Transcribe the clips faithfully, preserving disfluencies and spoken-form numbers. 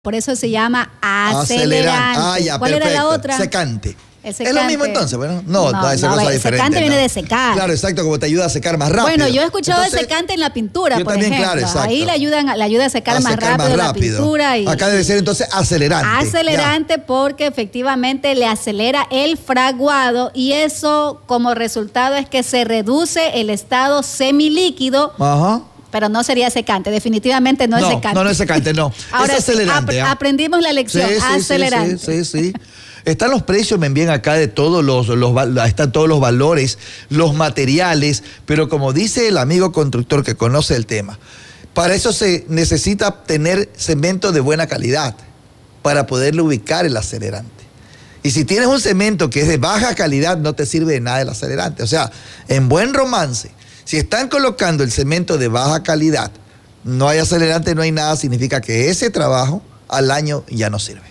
Por eso se llama acelerante. Ah, ya, ¿Cuál perfecto. era la otra? Secante. Secante. ¿Es lo mismo entonces? Bueno, no, no, no esa no, cosa el diferente. secante no. viene de secar. Claro, exacto, como te ayuda a secar más rápido. Bueno, yo he escuchado entonces, de secante en la pintura, yo por también, ejemplo. claro, exacto. Ahí le ayudan, le ayuda a secar, a más, secar rápido más rápido la pintura. Y, acá debe ser entonces acelerante. Acelerante ya. Porque efectivamente le acelera el fraguado y eso como resultado es que se reduce el estado semilíquido. Ajá. Pero no sería secante, definitivamente no, no es secante. No, no es secante, no. Ahora, es acelerante. Sí, ap- ¿eh? aprendimos la lección, sí, sí, acelerante. Sí, sí, sí, sí. Están los precios, me envían acá de todos los, los, están todos los valores, los materiales, pero como dice el amigo constructor que conoce el tema, para eso se necesita tener cemento de buena calidad, para poderle ubicar el acelerante. Y si tienes un cemento que es de baja calidad, no te sirve de nada el acelerante. O sea, en buen romance, si están colocando el cemento de baja calidad, no hay acelerante, no hay nada, significa que ese trabajo al año ya no sirve.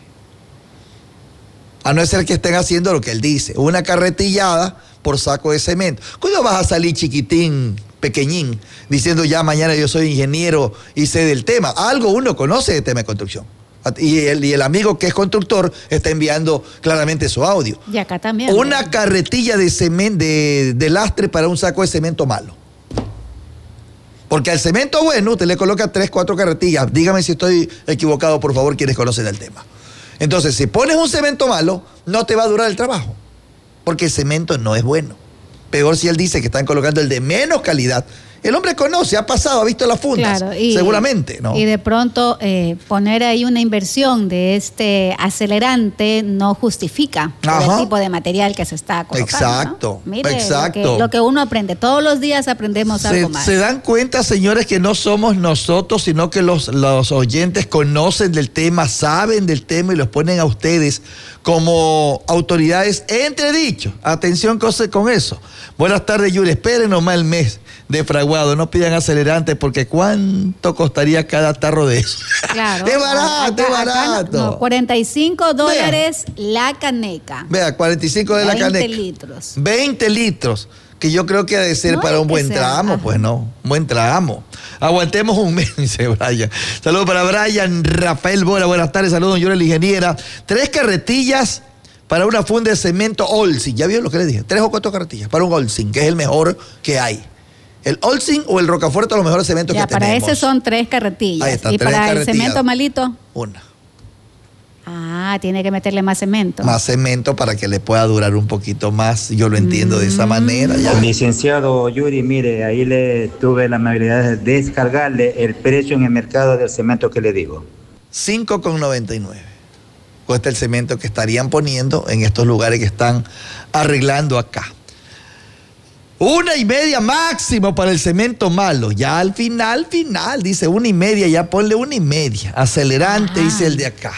A no ser que estén haciendo lo que él dice, una carretillada por saco de cemento. ¿Cuándo vas a salir chiquitín, pequeñín, diciendo ya mañana yo soy ingeniero y sé del tema? Algo uno conoce de tema de construcción. Y el, y el amigo que es constructor está enviando claramente su audio. Y acá también. Una ¿no? carretilla de, cemento, de, de lastre para un saco de cemento malo. Porque al cemento bueno usted le coloca tres, cuatro carretillas. Dígame si estoy equivocado, por favor, quienes conocen el tema. Entonces, si pones un cemento malo, no te va a durar el trabajo. Porque el cemento no es bueno. Peor si él dice que están colocando el de menos calidad. El hombre conoce, ha pasado, ha visto las fundas, claro, y, seguramente, ¿no? Y de pronto eh, poner ahí una inversión de este acelerante no justifica el tipo de material que se está colocando. Exacto, ¿no? Mire, exacto. Lo que, lo que uno aprende, todos los días aprendemos se, algo más. Se dan cuenta, señores, que no somos nosotros, sino que los, los oyentes conocen del tema, saben del tema y los ponen a ustedes como autoridades entredichos. Atención con eso. Buenas tardes, Yuri, esperen nomás el mes de fraguado, no pidan acelerantes porque ¿cuánto costaría cada tarro de eso? Claro. Es barato, acá, es barato. Acá no, no, cuarenta y cinco dólares la caneca. Vea, cuarenta y cinco de la caneca. veinte litros. veinte litros, que yo creo que ha de ser no para un buen tramo, ajá. Pues no, un buen tramo. Aguantemos un mes, dice Brian. Saludos para Brian, Rafael Bora, buenas tardes, saludos, yo la ingeniera. Tres carretillas para una funda de cemento Olsing, ¿ya vio lo que le dije? Tres o cuatro carretillas para un Olsing, que es el mejor que hay. El Olsing o el Rocafuerte, los mejores cementos ya, que para tenemos. Para ese son tres carretillas. Ahí está, ¿Y tres para carretillas. El cemento malito? Una. Ah, tiene que meterle más cemento. Más cemento para que le pueda durar un poquito más. Yo lo entiendo mm. de esa manera. Ya. Licenciado Yuri, mire, ahí le tuve la amabilidad de descargarle el precio en el mercado del cemento que le digo. cinco con noventa y nueve. Cuesta el cemento que estarían poniendo en estos lugares que están arreglando acá. Una y media máximo para el cemento malo. Ya al final, final, dice una y media, ya ponle una y media. Acelerante, ajá. Dice el de acá.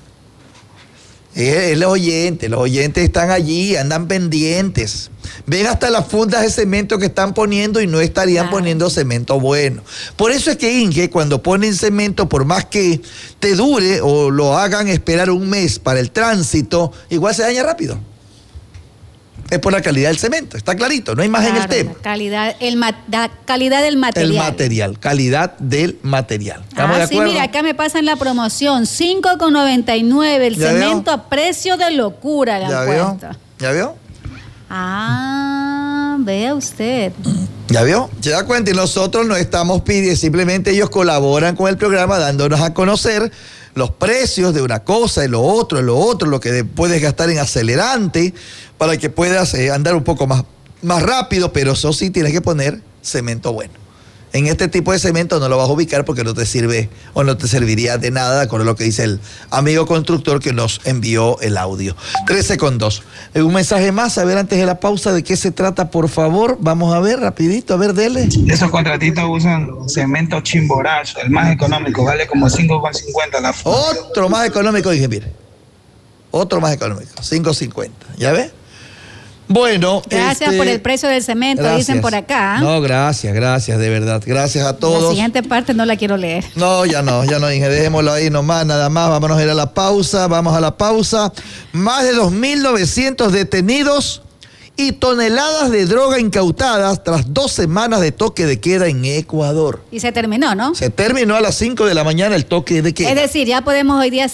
Eh, los oyentes, los oyentes están allí, andan pendientes. Ven hasta las fundas de cemento que están poniendo y no estarían claro. poniendo cemento bueno. Por eso es que Inge, cuando ponen cemento, por más que te dure o lo hagan esperar un mes para el tránsito, igual se daña rápido. Es por la calidad del cemento, está clarito, no hay más claro, en el tema. La calidad, el ma la calidad del material. El material, calidad del material. ¿Estamos ah, de acuerdo? Sí, mira, acá me pasan la promoción, cinco con noventa y nueve, el cemento veo? A precio de locura le han ¿Ya puesto. Vio? ¿Ya vio? Ah, vea usted. ¿Ya vio? Se da cuenta y nosotros no estamos pidiendo, simplemente ellos colaboran con el programa dándonos a conocer los precios de una cosa, de lo otro, de lo otro, lo que puedes gastar en acelerante para que puedas eh, andar un poco más, más rápido, pero eso sí tienes que poner cemento bueno. En este tipo de cemento no lo vas a ubicar porque no te sirve o no te serviría de nada, de acuerdo a lo que dice el amigo constructor que nos envió el audio. trece con dos. Un mensaje más, a ver, antes de la pausa, ¿de qué se trata, por favor? Vamos a ver, rapidito, a ver, dele. Esos contratistas usan cemento chimborazo, el más económico, vale como cinco con cincuenta la funda. Otro más económico, dije, mire. Otro más económico, cinco con cincuenta. ¿Ya ves? Bueno, gracias este, por el precio del cemento, gracias. Dicen por acá. No, gracias, gracias, de verdad. Gracias a todos. La siguiente parte no la quiero leer. No, ya no, ya no, Inge, dejémoslo ahí nomás, nada más. Vámonos a ir a la pausa, vamos a la pausa. Más de dos mil novecientos detenidos y toneladas de droga incautadas tras dos semanas de toque de queda en Ecuador. Y se terminó, ¿no? Se terminó a las cinco de la mañana el toque de queda. Es decir, ya podemos hoy día